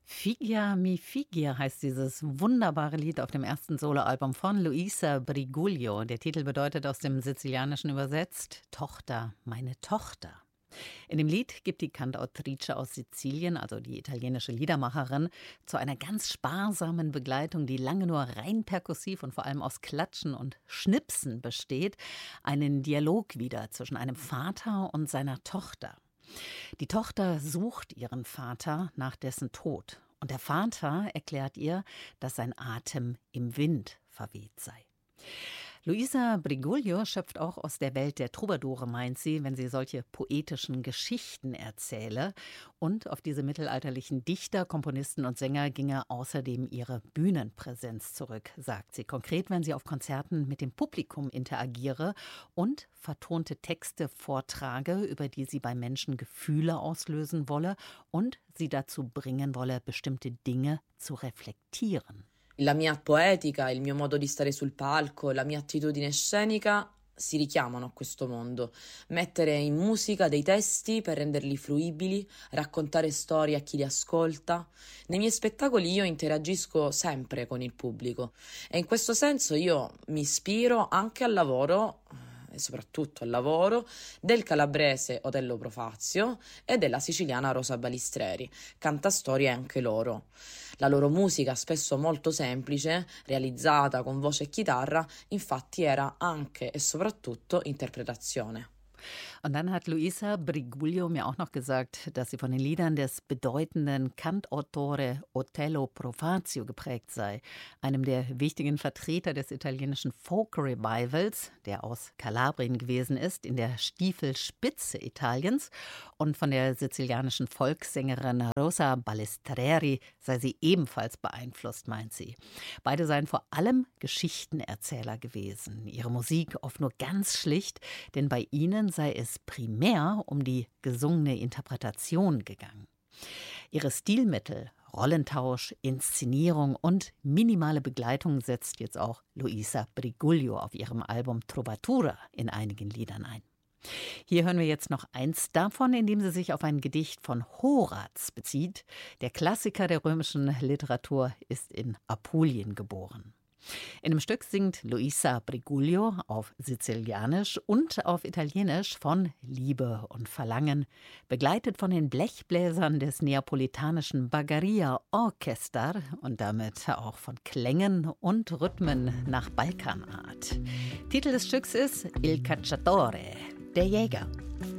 Figia mi figia heißt dieses wunderbare Lied auf dem ersten Soloalbum von Luisa Briguglio. Der Titel bedeutet aus dem Sizilianischen übersetzt Tochter, meine Tochter. In dem Lied gibt die Cantautrice aus Sizilien, also die italienische Liedermacherin, zu einer ganz sparsamen Begleitung, die lange nur rein perkussiv und vor allem aus Klatschen und Schnipsen besteht, einen Dialog wieder zwischen einem Vater und seiner Tochter. Die Tochter sucht ihren Vater nach dessen Tod. Und der Vater erklärt ihr, dass sein Atem im Wind verweht sei. Luisa Briguglio schöpft auch aus der Welt der Troubadoure, meint sie, wenn sie solche poetischen Geschichten erzähle. Und auf diese mittelalterlichen Dichter, Komponisten und Sänger ginge außerdem ihre Bühnenpräsenz zurück, sagt sie. Konkret, wenn sie auf Konzerten mit dem Publikum interagiere und vertonte Texte vortrage, über die sie bei Menschen Gefühle auslösen wolle und sie dazu bringen wolle, bestimmte Dinge zu reflektieren. La mia poetica, il mio modo di stare sul palco, la mia attitudine scenica si richiamano a questo mondo. Mettere in musica dei testi per renderli fruibili, raccontare storie a chi li ascolta. Nei miei spettacoli io interagisco sempre con il pubblico e in questo senso io mi ispiro anche al lavoro e soprattutto al lavoro del calabrese Otello Profazio e della siciliana Rosa Balistreri, cantastorie anche loro. La loro musica, spesso molto semplice, realizzata con voce e chitarra, infatti era anche e soprattutto interpretazione. Und dann hat Luisa Briguglio mir auch noch gesagt, dass sie von den Liedern des bedeutenden Cantautore Otello Profazio geprägt sei, einem der wichtigen Vertreter des italienischen Folk-Revivals, der aus Kalabrien gewesen ist, in der Stiefelspitze Italiens. Und von der sizilianischen Volkssängerin Rosa Balistreri sei sie ebenfalls beeinflusst, meint sie. Beide seien vor allem Geschichtenerzähler gewesen. Ihre Musik oft nur ganz schlicht, denn bei ihnen sei es primär um die gesungene Interpretation gegangen. Ihre Stilmittel, Rollentausch, Inszenierung und minimale Begleitung setzt jetzt auch Luisa Briguglio auf ihrem Album Trovatura in einigen Liedern ein. Hier hören wir jetzt noch eins davon, in dem sie sich auf ein Gedicht von Horaz bezieht. Der Klassiker der römischen Literatur ist in Apulien geboren. In dem Stück singt Luisa Briguglio auf Sizilianisch und auf Italienisch von Liebe und Verlangen, begleitet von den Blechbläsern des neapolitanischen Baggaria Orchester und damit auch von Klängen und Rhythmen nach Balkanart. Titel des Stücks ist Il Cacciatore, der Jäger.